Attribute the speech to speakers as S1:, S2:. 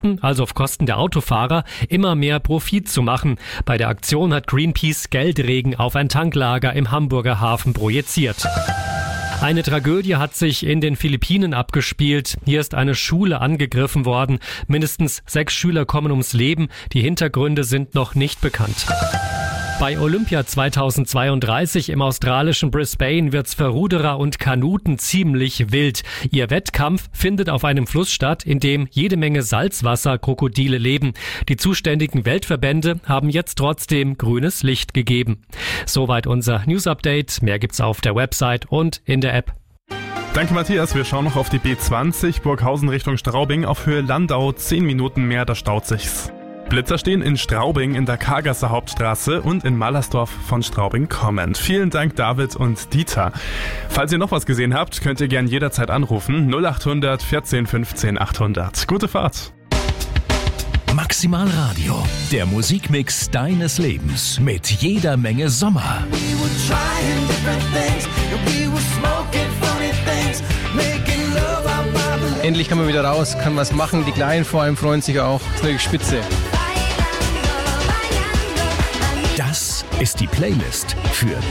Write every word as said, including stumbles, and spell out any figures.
S1: Kosten, also auf Kosten der Autofahrer, immer mehr Profit zu machen. Bei der Aktion hat Greenpeace Geldregen auf ein Tanklager im Hamburger Hafen projiziert. Eine Tragödie hat sich in den Philippinen abgespielt. Hier ist eine Schule angegriffen worden. Mindestens sechs Schüler kommen ums Leben. Die Hintergründe sind noch nicht bekannt. Bei Olympia zweitausendzweiunddreißig im australischen Brisbane wird's für Ruderer und Kanuten ziemlich wild. Ihr Wettkampf findet auf einem Fluss statt, in dem jede Menge Salzwasserkrokodile leben. Die zuständigen Weltverbände haben jetzt trotzdem grünes Licht gegeben. Soweit unser News-Update. Mehr gibt's auf der Website und in der App.
S2: Danke Matthias, wir schauen noch auf die B zwanzig, Burghausen Richtung Straubing, auf Höhe Landau, zehn Minuten mehr, da staut sich's. Blitzer stehen in Straubing in der Kargasser Hauptstraße und in Mallersdorf von Straubing kommend. Vielen Dank David und Dieter. Falls ihr noch was gesehen habt, könnt ihr gern jederzeit anrufen. null acht hundert vierzehn fünfzehn achthundert. Gute Fahrt.
S3: Maximal Radio, der Musikmix deines Lebens mit jeder Menge Sommer.
S4: Endlich kann man wieder raus, kann was machen. Die Kleinen vor allem freuen sich auch. Das ist wirklich spitze.
S3: Das ist die Playlist für